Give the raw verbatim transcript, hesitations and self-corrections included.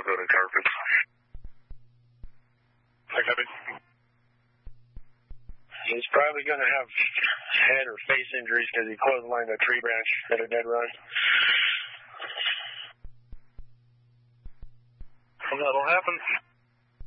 Minnesota Carpets. I got it. He's probably going to have head or face injuries because he clotheslined a tree branch at a dead run. Well, that'll happen.